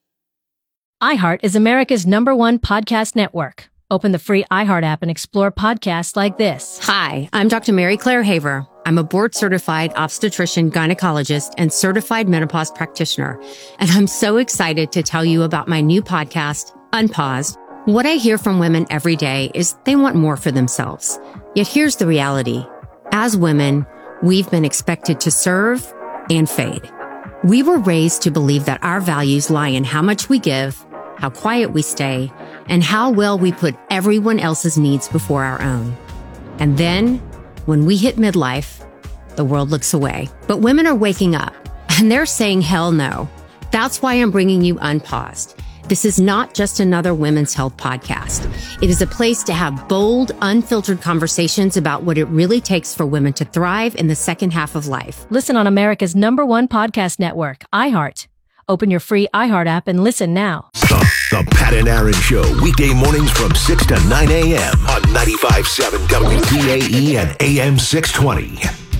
iHeart is America's number one podcast network. Open the free iHeart app and explore podcasts like this. Hi, I'm Doctor Mary Claire Haver. I'm a board-certified obstetrician gynecologist and certified menopause practitioner. And I'm so excited to tell you about my new podcast, Unpaused. What I hear from women every day is they want more for themselves. Yet here's the reality. As women, we've been expected to serve and fade. We were raised to believe that our values lie in how much we give, how quiet we stay, and how well we put everyone else's needs before our own. And then, when we hit midlife, the world looks away. But women are waking up, and they're saying hell no. That's why I'm bringing you Unpaused. This is not just another women's health podcast. It is a place to have bold, unfiltered conversations about what it really takes for women to thrive in the second half of life. Listen on America's number one podcast network, iHeart. Open your free iHeart app and listen now. The, the Pat and Aaron Show, weekday mornings from six to nine a.m. on ninety-five point seven W D A E and A M six twenty.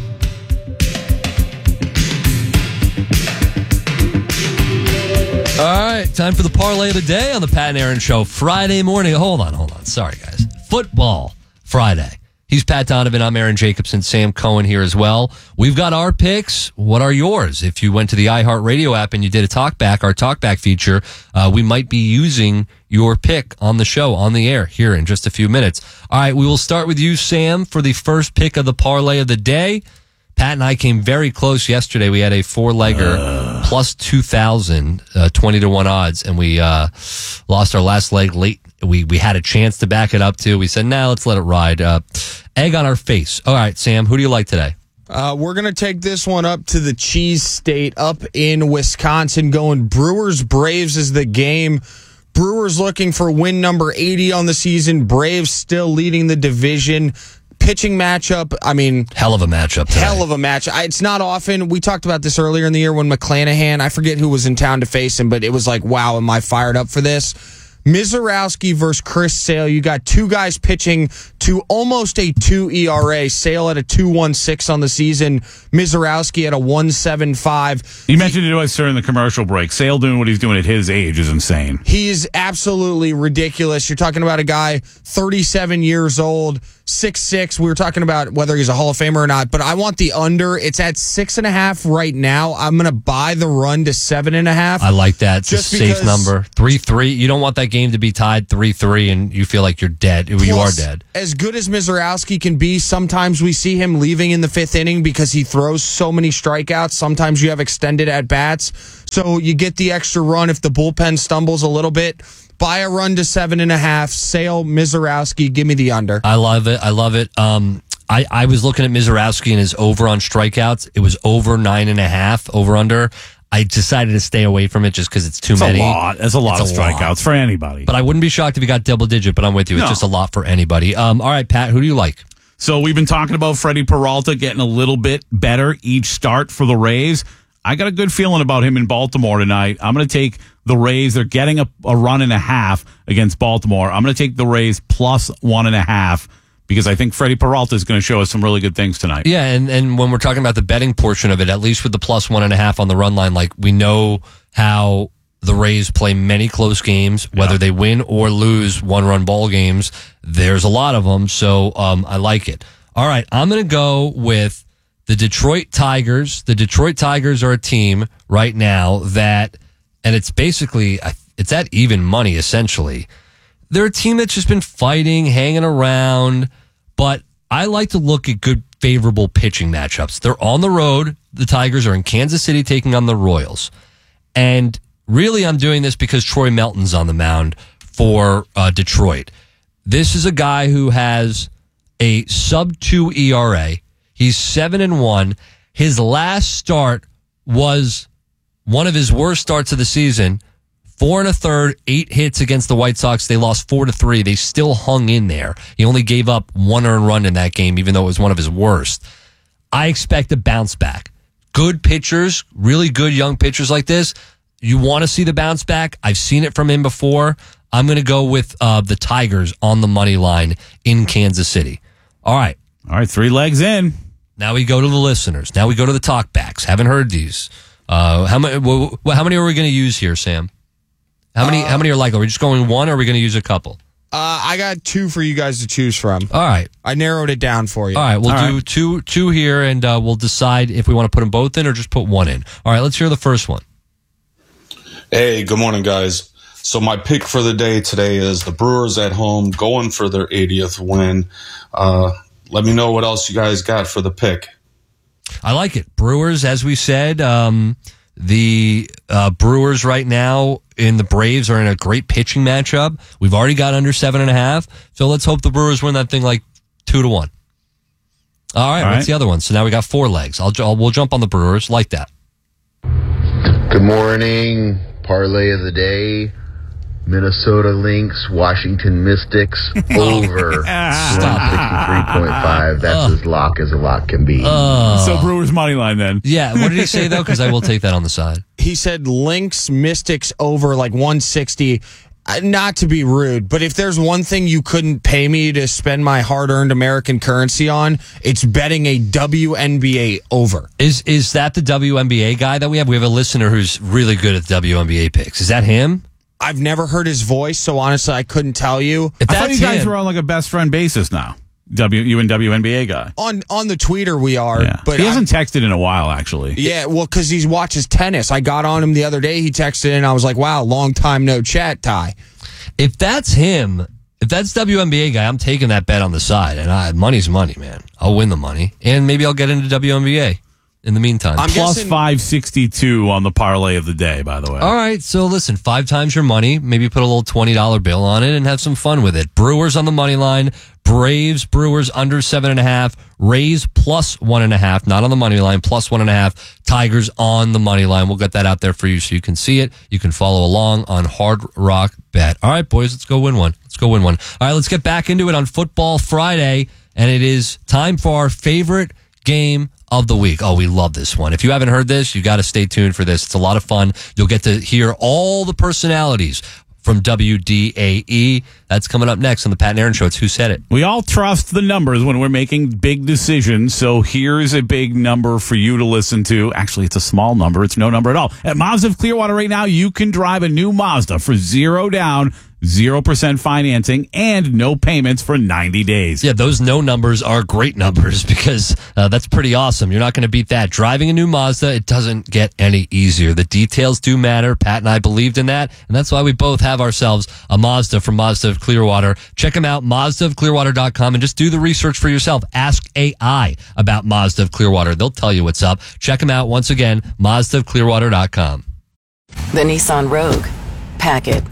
All right, time for the parlay of the day on the Pat and Aaron Show. Friday morning. Hold on, hold on. Sorry, guys. Football Friday. He's Pat Donovan. I'm Aaron Jacobson. Sam Cohen here as well. We've got our picks. What are yours? If you went to the iHeartRadio app and you did a talkback, our talkback feature, uh, we might be using your pick on the show, on the air, here in just a few minutes. All right, we will start with you, Sam, for the first pick of the parlay of the day. Pat and I came very close yesterday. We had a four-legger uh. plus two thousand, uh, twenty to one odds, and we uh, lost our last leg late. We we had a chance to back it up, too. We said, nah, let's let it ride. Uh, egg on our face. All right, Sam, who do you like today? Uh, we're going to take this one up to the Cheese State up in Wisconsin, going Brewers Braves is the game. Brewers looking for win number eighty on the season. Braves still leading the division. Pitching matchup, I mean... Hell of a matchup today. Hell of a match. I, it's not often. We talked about this earlier in the year when McClanahan, I forget who was in town to face him, but it was like, wow, am I fired up for this? Mizorowski versus Chris Sale. You got two guys pitching to almost a two E R A. Sale at a two point one six on the season. Mizorowski at a one point seven five. You mentioned it to us during the commercial break. Sale doing what he's doing at his age is insane. He is absolutely ridiculous. You're talking about a guy thirty-seven years old, six six. We were talking about whether he's a Hall of Famer or not, but I want the under. It's at six and a half right now. I'm going to buy the run to seven and a half. I like that. It's Just a safe because- number. three three. You don't want that game to be tied three three and you feel like you're dead. you are Plus, dead. As good as Mizorowski can be, sometimes we see him leaving in the fifth inning because he throws so many strikeouts. Sometimes you have extended at-bats. So you get the extra run if the bullpen stumbles a little bit. Buy a run to seven and a half. Sale, Mizorowski, give me the under. I love it. I love it. Um, I, I was looking at Mizorowski and his over on strikeouts. It was over nine and a half, over under. I decided to stay away from it just because it's too It's many. a lot. That's a lot It's of a strikeouts lot. for anybody. But I wouldn't be shocked if he got double digit, but I'm with you. It's No. just a lot for anybody. Um, all right, Pat, who do you like? So we've been talking about Freddie Peralta getting a little bit better each start for the Rays. I got a good feeling about him in Baltimore tonight. I'm going to take the Rays. They're getting a, a run and a half against Baltimore. I'm going to take the Rays plus one and a half because I think Freddie Peralta is going to show us some really good things tonight. Yeah, and, and when we're talking about the betting portion of it, at least with the plus one and a half on the run line, like we know how the Rays play many close games, whether they win or lose one-run ball games. There's a lot of them, so um, I like it. All right, I'm going to go with the Detroit Tigers. The Detroit Tigers are a team right now that, and it's basically, it's at even money, essentially. They're a team that's just been fighting, hanging around, but I like to look at good, favorable pitching matchups. They're on the road. The Tigers are in Kansas City taking on the Royals. And really, I'm doing this because Troy Melton's on the mound for uh, Detroit. This is a guy who has a sub two E R A. He's seven and one. His last start was one of his worst starts of the season. Four and a third, eight hits against the White Sox. They lost four to three. They still hung in there. He only gave up one earned run in that game, even though it was one of his worst. I expect a bounce back. Good pitchers, really good young pitchers like this. You want to see the bounce back? I've seen it from him before. I'm going to go with uh, the Tigers on the money line in Kansas City. All right. All right, three legs in. Now we go to the listeners. Now we go to the talkbacks. Haven't heard these. Uh, how many? Well, how many are we going to use here, Sam? How many? Uh, how many are likely? Are we just going one, or are we going to use a couple? Uh, I got two for you guys to choose from. All right. I narrowed it down for you. All right, we'll All do right. two two here, and uh, we'll decide if we want to put them both in or just put one in. All right, let's hear the first one. Hey, good morning, guys. So my pick for the day today is the Brewers at home going for their eightieth win. Uh, let me know what else you guys got for the pick. I like it. Brewers, as we said, um, the uh, Brewers right now in the Braves are in a great pitching matchup. We've already got under seven and a half, so let's hope the Brewers win that thing like two to one. All right, All what's right. the other one? So now we got four legs. I'll, I'll we'll jump on the Brewers like that. Good morning. Parlay of the day. Minnesota Lynx, Washington Mystics, over one sixty-three point five. That's as lock as a lock can be. Oh. So Brewers money line then. Yeah, what did he say though? Because I will take that on the side. He said Lynx Mystics over like one sixty. Uh, not to be rude, but if there's one thing you couldn't pay me to spend my hard-earned American currency on, it's betting a W N B A over. Is is that the W N B A guy that we have? We have a listener who's really good at W N B A picks. Is that him? I've never heard his voice, so honestly, I couldn't tell you. If I thought that's you guys him, were on like a best friend basis now. W, you and W N B A guy. On on the tweeter we are, Yeah. but he I- hasn't texted in a while, actually. yeah, well, because he watches tennis. I got on him the other day. He texted and I was like, "Wow, long time no chat, Ty." if that's him, if that's W N B A guy, I'm taking that bet on the side. And I, money's money, man. I'll win the money, and maybe I'll get into W N B A in the meantime. I'm Plus guessing- five sixty-two on the parlay of the day, by the way. All right, so listen, five times your money. Maybe put a little twenty dollar bill on it and have some fun with it. Brewers on the money line. Braves, Brewers under seven and a half. Rays plus one and a half. Not on the money line, plus one and a half. Tigers on the money line. We'll get that out there for you so you can see it. You can follow along on Hard Rock Bet. All right, boys, let's go win one. Let's go win one. All right, let's get back into it on Football Friday, and it is time for our favorite game of the week. Oh, we love this one. If you haven't heard this, you got to stay tuned for this. It's a lot of fun. You'll get to hear all the personalities from W D A E. That's coming up next on the Pat and Aaron Show. It's Who Said It. We all trust the numbers when we're making big decisions, so here's a big number for you to listen to. Actually, it's a small number. It's no number at all. At Mazda of Clearwater right now, you can drive a new Mazda for zero down, zero percent financing, and no payments for ninety days. Yeah, those no numbers are great numbers because uh, that's pretty awesome. You're not going to beat that. Driving a new Mazda, it doesn't get any easier. The details do matter. Pat and I believed in that, and that's why we both have ourselves a Mazda from Mazda of Clearwater. Check them out, Mazda of Clearwater dot com, and just do the research for yourself. Ask A I about Mazda of Clearwater. They'll tell you what's up. Check them out once again, Mazda of Clearwater dot com. The Nissan Rogue. Pack it.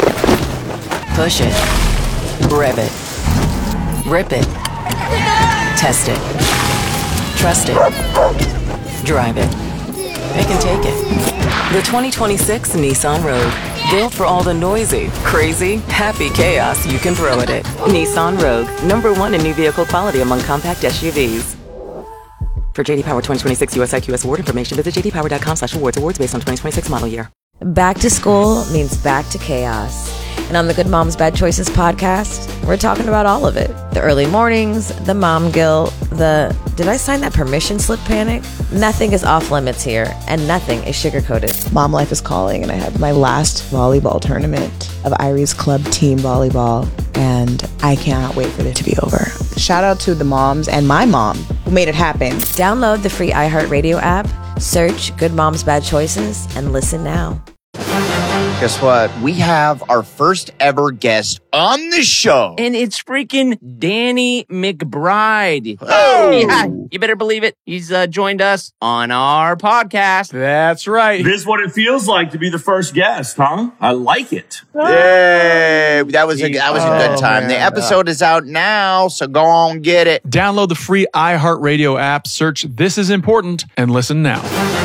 Push it. Rev it. Rip it. Test it. Trust it. Drive it. They can take it. The twenty twenty-six Nissan Rogue. Built for all the noisy, crazy, happy chaos you can throw at it. Nissan Rogue. Number one in new vehicle quality among compact S U Vs. For J D Power twenty twenty-six U S I Q S award information, visit j d power dot com slash awards. Awards based on twenty twenty-six model year. Back to school means back to chaos. And on the Good Moms Bad Choices podcast, we're talking about all of it. The early mornings, the mom guilt, the did I sign that permission slip panic? Nothing is off limits here, and nothing is sugar-coated. Mom life is calling, and I had my last volleyball tournament of Irie's Club Team Volleyball, and I cannot wait for it to be over. Shout out to the moms and my mom who made it happen. Download the free iHeartRadio app, search Good Moms Bad Choices, and listen now. Guess what? We have our first ever guest on the show. And it's freaking Danny McBride. Oh! Yeah, you better believe it. He's uh, joined us on our podcast. That's right. This is what it feels like to be the first guest, huh? I like it. Yay! That was a that was a good time. man. The episode is out now, so go on get it. Download the free iHeartRadio app, search This Is Important, and listen now.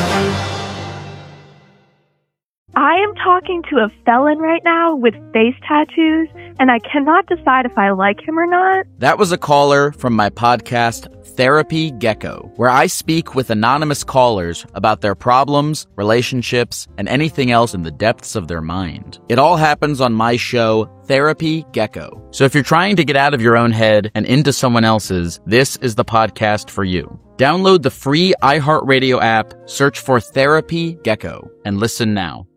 I am talking to a felon right now with face tattoos, and I cannot decide if I like him or not. That was a caller from my podcast, Therapy Gecko, where I speak with anonymous callers about their problems, relationships, and anything else in the depths of their mind. It all happens on my show, Therapy Gecko. So if you're trying to get out of your own head and into someone else's, this is the podcast for you. Download the free iHeartRadio app, search for Therapy Gecko, and listen now.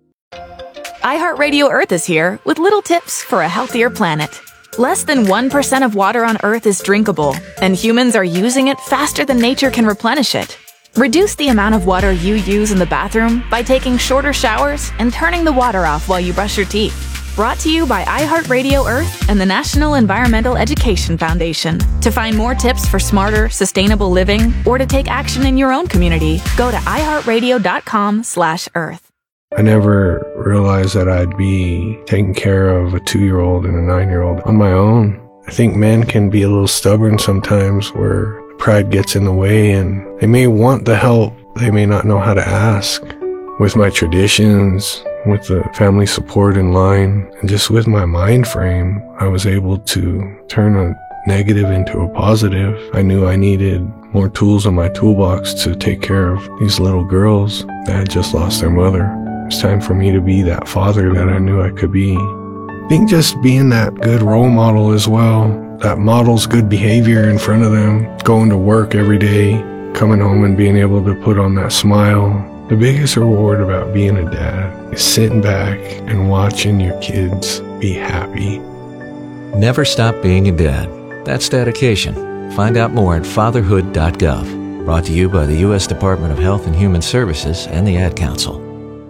iHeartRadio Earth is here with little tips for a healthier planet. Less than one percent of water on Earth is drinkable, and humans are using it faster than nature can replenish it. Reduce the amount of water you use in the bathroom by taking shorter showers and turning the water off while you brush your teeth. Brought to you by iHeartRadio Earth and the National Environmental Education Foundation. To find more tips for smarter, sustainable living, or to take action in your own community, go to iHeartRadio.com slash Earth. I never realized that I'd be taking care of a two-year-old and a nine-year-old on my own. I think men can be a little stubborn sometimes where pride gets in the way and they may want the help, they may not know how to ask. With my traditions, with the family support in line, and just with my mind frame, I was able to turn a negative into a positive. I knew I needed more tools in my toolbox to take care of these little girls that had just lost their mother. It's time for me to be that father that I knew I could be. I think just being that good role model as well, that models good behavior in front of them, going to work every day, coming home and being able to put on that smile. The biggest reward about being a dad is sitting back and watching your kids be happy. Never stop being a dad. That's dedication. Find out more at fatherhood dot gov. Brought to you by the U S Department of Health and Human Services and the Ad Council.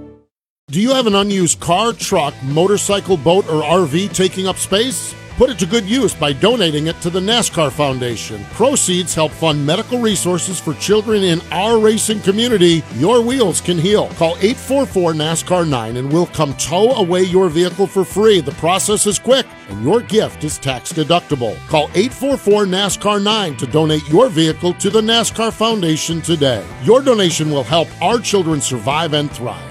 Do you have an unused car, truck, motorcycle, boat, or R V taking up space? Put it to good use by donating it to the NASCAR Foundation. Proceeds help fund medical resources for children in our racing community. Your wheels can heal. Call eight four four NASCAR nine and we'll come tow away your vehicle for free. The process is quick and your gift is tax deductible. Call eight four four NASCAR nine to donate your vehicle to the NASCAR Foundation today. Your donation will help our children survive and thrive.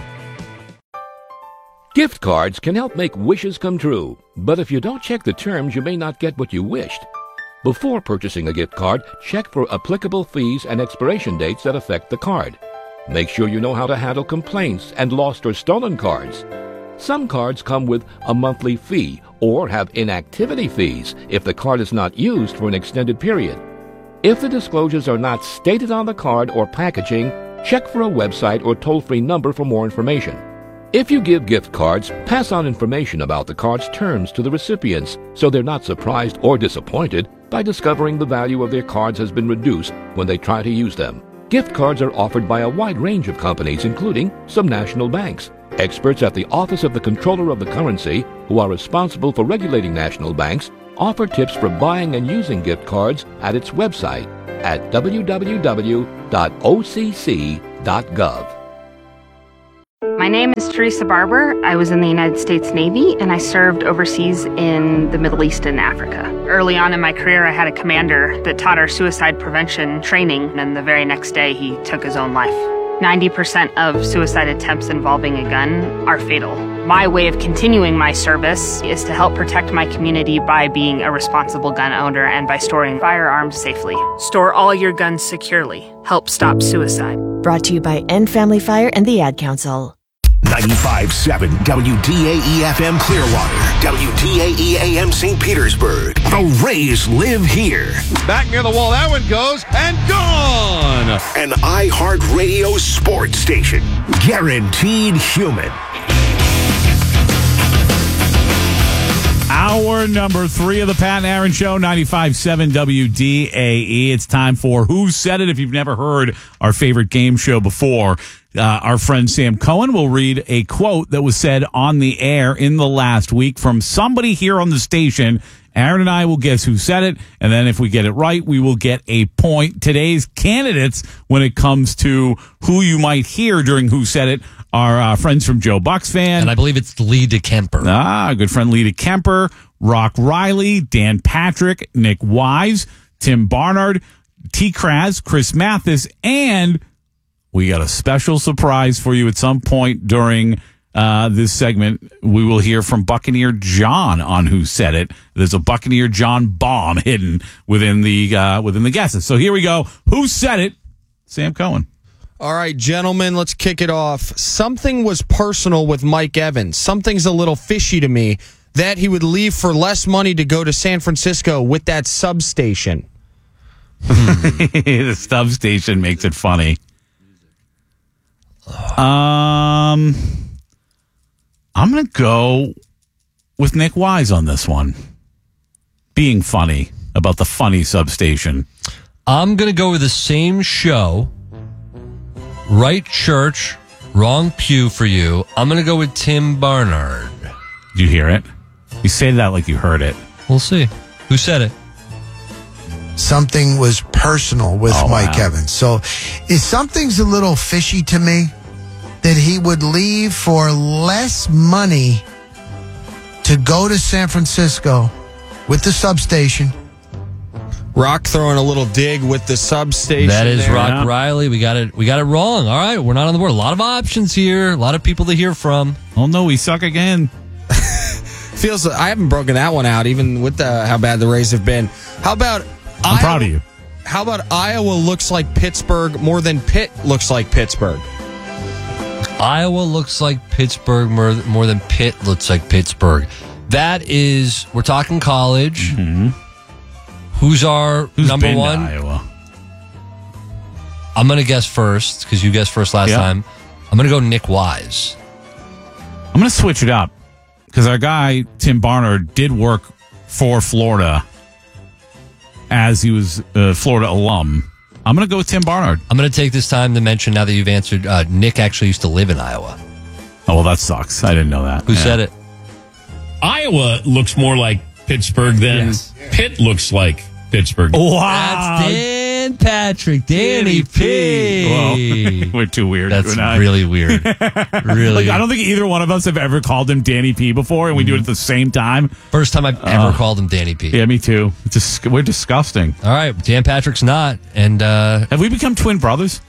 Gift cards can help make wishes come true, but if you don't check the terms, you may not get what you wished. Before purchasing a gift card, check for applicable fees and expiration dates that affect the card. Make sure you know how to handle complaints and lost or stolen cards. Some cards come with a monthly fee or have inactivity fees if the card is not used for an extended period. If the disclosures are not stated on the card or packaging, check for a website or toll-free number for more information. If you give gift cards, pass on information about the card's terms to the recipients so they're not surprised or disappointed by discovering the value of their cards has been reduced when they try to use them. Gift cards are offered by a wide range of companies, including some national banks. Experts at the Office of the Comptroller of the Currency, who are responsible for regulating national banks, offer tips for buying and using gift cards at its website at w w w dot o c c dot gov. My name is Teresa Barber. I was in the United States Navy and I served overseas in the Middle East and Africa. Early on in my career, I had a commander that taught our suicide prevention training, and the very next day he took his own life. ninety percent of suicide attempts involving a gun are fatal. My way of continuing my service is to help protect my community by being a responsible gun owner and by storing firearms safely. Store all your guns securely. Help stop suicide. Brought to you by End Family Fire and the Ad Council. ninety-five point seven W D A E F M Clearwater, W D A E A M Saint Petersburg. The Rays live here. Back near the wall, that one goes, and gone! An iHeartRadio sports station. Guaranteed human. Hour number three of the Pat and Aaron Show, ninety-five point seven W D A E. It's time for Who Said It? If you've never heard our favorite game show before, uh, our friend Sam Cohen will read a quote that was said on the air in the last week from somebody here on the station. Aaron and I will guess who said it, and then if we get it right, we will get a point. Today's candidates, when it comes to who you might hear during Who Said It, are uh, friends from Joe Bucks fan. And I believe it's Lee DeKemper. Ah, good friend Lee DeKemper, Rock Riley, Dan Patrick, Nick Wise, Tim Barnard, T. Kraz, Chris Mathis, and we got a special surprise for you at some point during uh, this segment. We will hear from Buccaneer John on Who Said It. There's a Buccaneer John bomb hidden within the uh, within the guesses. So here we go. Who said it? Sam Cohen. All right, gentlemen, let's kick it off. Something was personal with Mike Evans. Something's a little fishy to me that he would leave for less money to go to San Francisco with that substation. The substation makes it funny. Um, I'm going to go with Nick Wise on this one. Being funny about the funny substation. I'm going to go with the same show. Right church, wrong pew for you. I'm going to go with Tim Barnard. Did you hear it? You say that like you heard it. We'll see. Who said it? Something was personal with Oh, Mike wow. Evans. So if something's a little fishy to me, that he would leave for less money to go to San Francisco with the substation. Rock throwing a little dig with the substation. That is there. Rock Yeah. Riley. We got it. We got it wrong. All right, we're not on the board. A lot of options here. A lot of people to hear from. Oh no, we suck again. Feels I haven't broken that one out, even with the, how bad the Rays have been. How about? I'm Iowa, proud of you. How about Iowa looks like Pittsburgh more than Pitt looks like Pittsburgh? Iowa looks like Pittsburgh more, more than Pitt looks like Pittsburgh. That is, we're talking college. Mm-hmm. Who's our Who's number been to one? Iowa? I'm going to guess first because you guessed first last Yeah. time. I'm going to go Nick Wise. I'm going to switch it up because our guy, Tim Barnard, did work for Florida as he was a Florida alum. I'm going to go with Tim Barnard. I'm going to take this time to mention, now that you've answered, uh, Nick actually used to live in Iowa. Oh, well, that sucks. I didn't know that. Who Yeah. said it? Iowa looks more like Pittsburgh than Yes. Pitt looks like Pittsburgh. Wow. That's Dan Patrick, Danny P. Well, we're too weird. That's you and I. really weird. Really. Like, I don't think either one of us have ever called him Danny P before, and we do it at the same time. First time I've ever Uh, called him Danny P. Yeah, me too. It's just, we're disgusting. All right, Dan Patrick's not, and uh, Have we become twin brothers?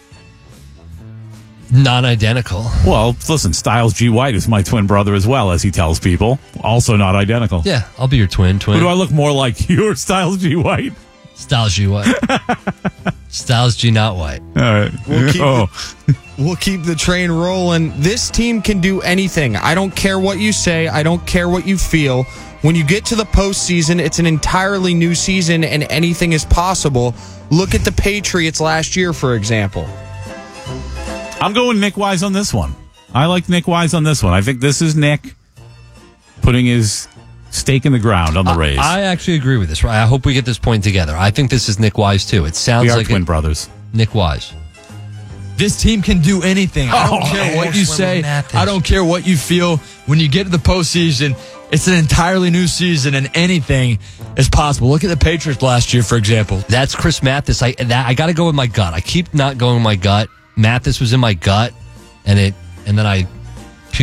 non-identical. Well, listen, Styles G. White is my twin brother as well, as he tells people. Also not identical. Yeah, I'll be your twin. Twin. Who do I look more like? You or Styles G. White? Styles G. White. Styles G. Not White. All right. We'll keep oh. we'll keep the train rolling. This team can do anything. I don't care what you say. I don't care what you feel. When you get to the postseason, it's an entirely new season and anything is possible. Look at the Patriots last year, for example. I'm going Nick Wise on this one. I like Nick Wise on this one. I think this is Nick putting his stake in the ground on the Rays. I, I actually agree with this. I hope we get this point together. I think this is Nick Wise, too. It sounds we are like twin it, brothers. Nick Wise. This team can do anything. I don't Oh, care what man. you say. I don't care what you feel. When you get to the postseason, it's an entirely new season, and anything is possible. Look at the Patriots last year, for example. That's Chris Mathis. I that, I got to go with my gut. I keep not going with my gut. Mathis was in my gut, and it, and then I